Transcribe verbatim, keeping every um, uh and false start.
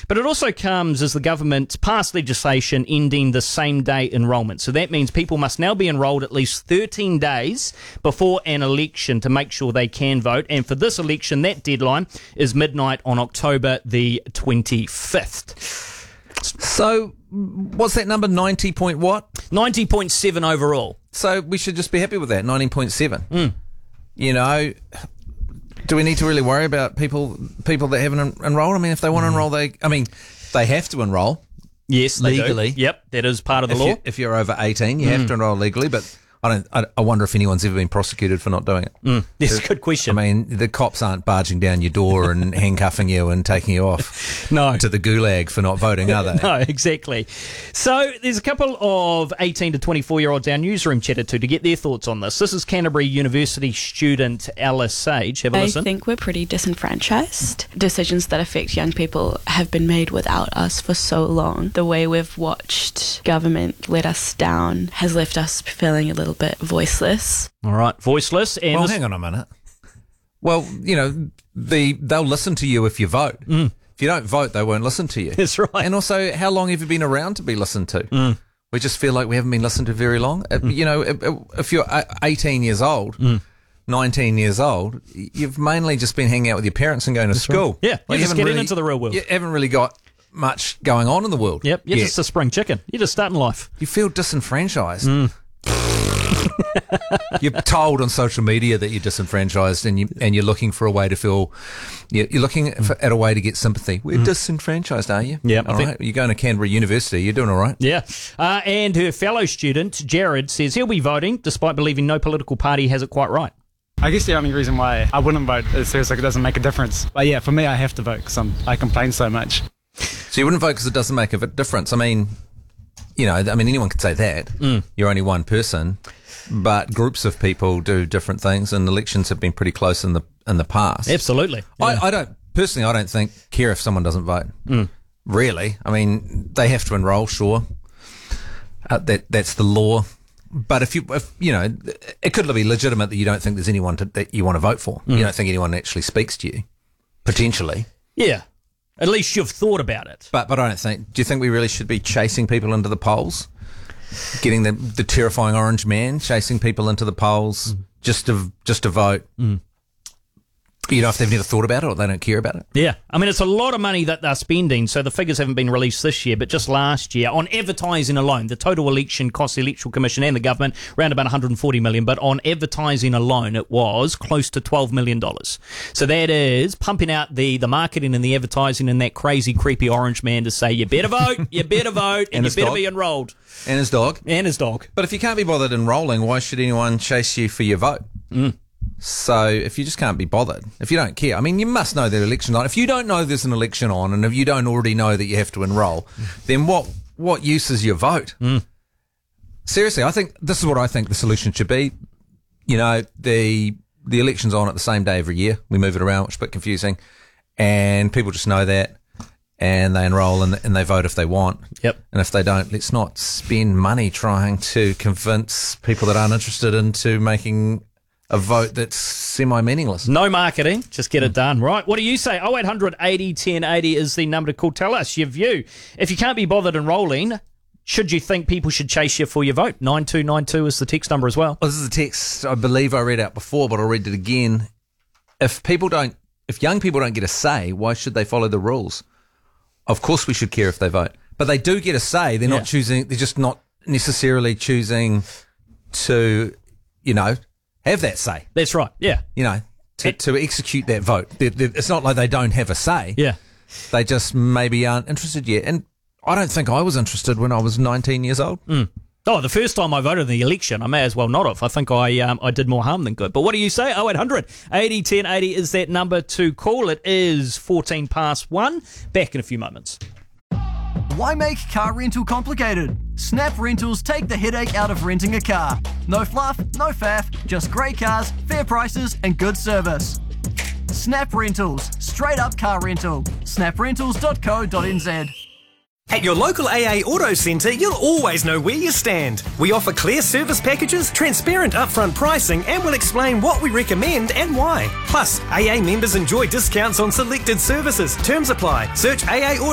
But it also comes as the government passed legislation ending the same-day enrolment. So that means people must now be enrolled at least thirteen days before an election to make sure they can vote. And for this election, that deadline is midnight on October the twenty-fifth. So what's that number? ninety point what? ninety point seven overall. So we should just be happy with that, nineteen point seven. Mm. You know, do we need to really worry about people people that haven't en- enrolled? I mean, if they want to enroll, they, I mean, they have to enroll. Yes, they legally. do. Yep, that is part of the if law. You, if you're over eighteen, you mm. have to enroll legally, but I don't. I, I wonder if anyone's ever been prosecuted for not doing it. Mm. That's a good question. I mean, the cops aren't barging down your door and handcuffing you and taking you off no. to the gulag for not voting, are they? No, exactly. So there's a couple of eighteen to twenty-four-year-olds our newsroom chatted to to get their thoughts on this. This is Canterbury University student Alice Sage. Have a I listen. I think we're pretty disenfranchised. Decisions that affect young people have been made without us for so long. The way we've watched government let us down has left us feeling a little bit voiceless. All right, voiceless. And well, this- hang on a minute. Well, you know, the they'll listen to you if you vote. Mm. If you don't vote, they won't listen to you. That's right. And also, how long have you been around to be listened to? Mm. We just feel like we haven't been listened to very long. Mm. You know, if you're eighteen years old, mm. nineteen years old, you've mainly just been hanging out with your parents and going to That's school. Right. Yeah, like you're you just getting really, into the real world. You haven't really got much going on in the world. Yep, you're yet. just a spring chicken. You're just starting life. You feel disenfranchised. Mm. You're told on social media that you're disenfranchised, and you and you're looking for a way to feel. You're, you're looking for, at a way to get sympathy. We're mm. disenfranchised, are you? Yeah. All right. You're going to Canterbury University. You're doing all right. Yeah. Uh, and her fellow student Jared says he'll be voting, despite believing no political party has it quite right. I guess the only reason why I wouldn't vote is because like it doesn't make a difference. But yeah, for me, I have to vote because I complain so much. So you wouldn't vote because it doesn't make a difference. I mean, you know, I mean, anyone could say that. Mm. You're only one person. But groups of people do different things, and elections have been pretty close in the in the past. Absolutely. Yeah. I, I don't personally. I don't think care if someone doesn't vote. Mm. Really, I mean, they have to enrol. Sure, uh, that that's the law. But if you, if, you know, it could be legitimate that you don't think there's anyone to, that you want to vote for. Mm. You don't think anyone actually speaks to you, potentially. Yeah. At least you've thought about it. But but I don't think. Do you think we really should be chasing people into the polls? Getting the the terrifying orange man chasing people into the polls mm. just to just to vote. Mm. You know, if they've never thought about it or they don't care about it. Yeah. I mean, it's a lot of money that they're spending, so the figures haven't been released this year, but just last year, on advertising alone, the total election cost the Electoral Commission and the government around about one hundred forty million dollars, but on advertising alone, it was close to twelve million dollars. So that is pumping out the, the marketing and the advertising and that crazy, creepy orange man to say, you better vote, you better vote, and, and you better dog. be enrolled. And his dog. And his dog. But if you can't be bothered enrolling, why should anyone chase you for your vote? Mm. So if you just can't be bothered, if you don't care, I mean, you must know that election's on. If you don't know there's an election on, and if you don't already know that you have to enrol, then what what use is your vote? Mm. Seriously, I think this is what I think the solution should be. You know, the the election's on at the same day every year. We move it around, which is a bit confusing, and people just know that, and they enrol and, and they vote if they want. Yep. And if they don't, let's not spend money trying to convince people that aren't interested into making a vote that's semi-meaningless. No marketing, just get it done. Right, what do you say? oh eight hundred eighty ten eighty is the number to call. Tell us your view. If you can't be bothered enrolling, should you think people should chase you for your vote? nine two nine two is the text number as well. Well, this is a text I believe I read out before, but I'll read it again. If people don't, if young people don't get a say, why should they follow the rules? Of course we should care if they vote. But they do get a say. They're yeah. not choosing, they're just not necessarily choosing to, you know, have that say. That's right, yeah. You know, to, it, to execute that vote. They're, they're, it's not like they don't have a say. Yeah. They just maybe aren't interested yet. And I don't think I was interested when I was nineteen years old. Mm. Oh, the first time I voted in the election, I may as well not have. I think I um, I did more harm than good. But what do you say? oh eight hundred eighty ten eighty is that number to call. It is fourteen past one. Back in a few moments. Why make car rental complicated? Snap Rentals take the headache out of renting a car. No fluff, no faff, just great cars, fair prices and good service. Snap Rentals, straight up car rental. snap rentals dot co dot n z. At your local A A Auto Centre, you'll always know where you stand. We offer clear service packages, transparent upfront pricing, and will explain what we recommend and why. Plus, A A members enjoy discounts on selected services. Terms apply. Search A A Auto